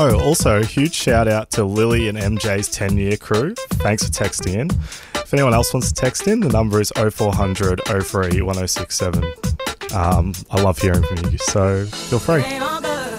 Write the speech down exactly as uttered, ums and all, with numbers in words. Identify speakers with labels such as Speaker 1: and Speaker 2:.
Speaker 1: Oh, also, huge shout out to Lily and M J's ten year crew. Thanks for texting in. If anyone else wants to text in, the number is oh four hundred oh three one oh six seven. Um, I love hearing from you, so feel free.